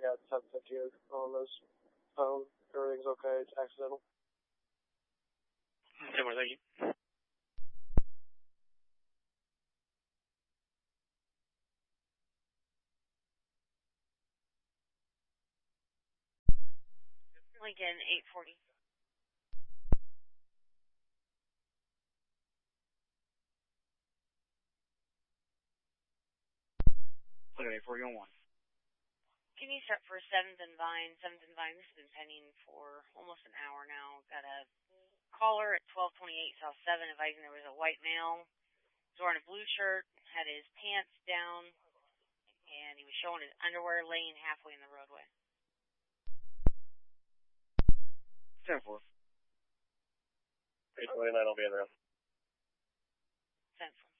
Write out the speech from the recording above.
got 750 on this phone. Everything's okay. It's accidental. Similar, thank you. Lincoln 840. Look at 840 on 1. Can you start for 7th and Vine? 7th and Vine, this has been pending for almost an hour now. Got a caller at 1228 South 7 advising there was a white male. He was wearing a blue shirt, had his pants down, and he was showing his underwear laying halfway in the roadway. 10-4. 829, I'll be in there. 10-4.